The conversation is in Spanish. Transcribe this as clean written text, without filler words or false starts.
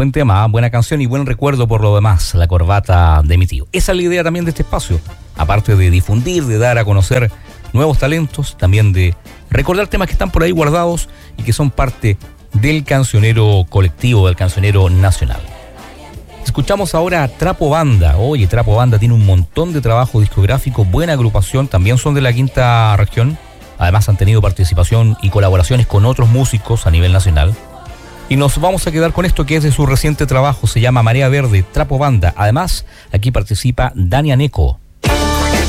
Buen tema, buena canción y buen recuerdo por lo demás, La Corbata de mi tío. Esa es la idea también de este espacio, aparte de difundir, de dar a conocer nuevos talentos, también de recordar temas que están por ahí guardados y que son parte del cancionero colectivo, del cancionero nacional. Escuchamos ahora a Trapo Banda. Oye, Trapo Banda tiene un montón de trabajo discográfico, buena agrupación, también son de la quinta región. Además han tenido participación y colaboraciones con otros músicos a nivel nacional. Y nos vamos a quedar con esto que es de su reciente trabajo, se llama Marea Verde, Trapo Banda. Además, aquí participa Dani Aneco.